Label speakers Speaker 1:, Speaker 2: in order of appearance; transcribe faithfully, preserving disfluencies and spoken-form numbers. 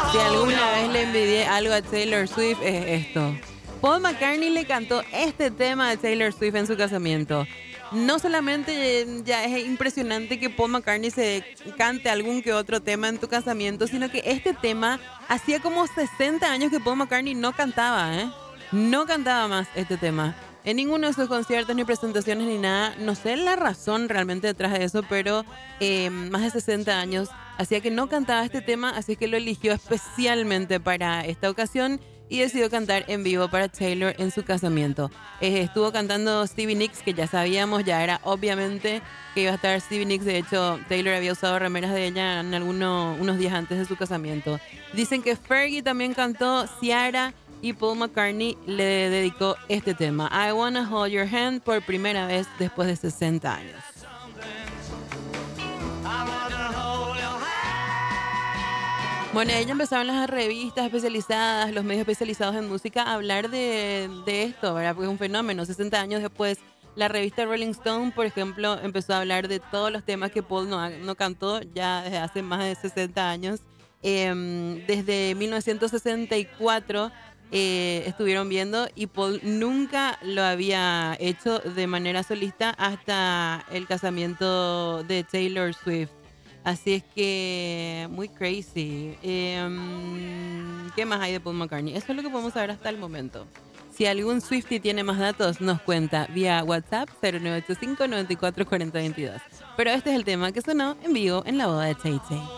Speaker 1: Si alguna vez le envidié algo a Taylor Swift es esto. Paul McCartney le cantó este tema de Taylor Swift en su casamiento. No solamente eh, ya es impresionante que Paul McCartney se cante algún que otro tema en tu casamiento, sino que este tema hacía como sesenta años que Paul McCartney no cantaba, ¿eh? No cantaba más este tema. En ninguno de sus conciertos, ni presentaciones, ni nada. No sé la razón realmente detrás de eso, pero eh, más de sesenta años hacía que no cantaba este tema, así que lo eligió especialmente para esta ocasión y decidió cantar en vivo para Taylor en su casamiento. Eh, estuvo cantando Stevie Nicks, que ya sabíamos, ya era obviamente que iba a estar Stevie Nicks. De hecho, Taylor había usado remeras de ella en algunos unos días antes de su casamiento. Dicen que Fergie también cantó, Ciara, y Paul McCartney le dedicó este tema, I Wanna Hold Your Hand, por primera vez después de sesenta años. Bueno, ella empezaron las revistas especializadas, los medios especializados en música a hablar de, de esto, ¿verdad? Porque es un fenómeno. sesenta años después, la revista Rolling Stone, por ejemplo, empezó a hablar de todos los temas que Paul no, no cantó ya desde hace más de sesenta años. Eh, desde mil novecientos sesenta y cuatro eh, estuvieron viendo y Paul nunca lo había hecho de manera solista hasta el casamiento de Taylor Swift. Así es que muy crazy. Eh, ¿Qué más hay de Paul McCartney? Eso es lo que podemos saber hasta el momento. Si algún Swiftie tiene más datos, nos cuenta vía WhatsApp cero nueve ocho cinco, nueve cuatro cuatro cero dos dos. Pero este es el tema que sonó en vivo en la boda de Tay Tay.